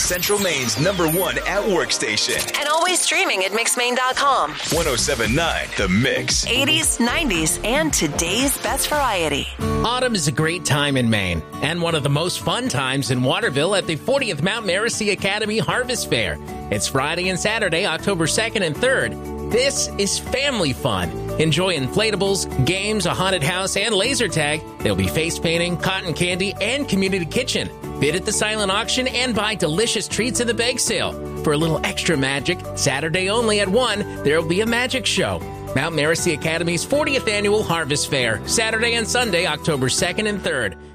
Central Maine's #1 at-work station. And always streaming at mixmaine.com. 107.9 The Mix. 80s, 90s, and today's best variety. Autumn is a great time in Maine, and one of the most fun times in Waterville at the 40th Mount Marcy Academy Harvest Fair. It's Friday and Saturday, October 2nd and 3rd. This is family fun. Enjoy inflatables, games, a haunted house, and laser tag. There'll be face painting, cotton candy, and community kitchen. Bid at the silent auction and buy delicious treats at the bake sale. For a little extra magic, Saturday only at 1, there'll be a magic show. Mount Marcy Academy's 40th Annual Harvest Fair, Saturday and Sunday, October 2nd and 3rd.